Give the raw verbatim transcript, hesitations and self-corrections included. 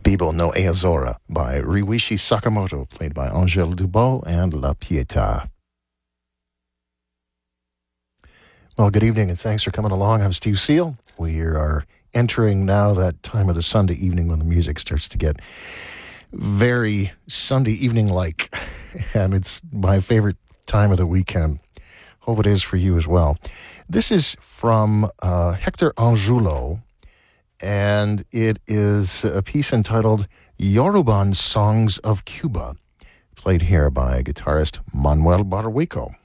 Bibo no Eazora by Ryuichi Sakamoto, played by Angèle Dubot and La Pietà. Well, good evening and thanks for coming along. I'm Steve Seal. We are entering now that time of the Sunday evening when the music starts to get very Sunday evening-like, and it's my favorite time of the weekend. Hope it is for you as well. This is from uh, Hector Angulo, and it is a piece entitled Yoruban Songs of Cuba, played here by guitarist Manuel Barrueco.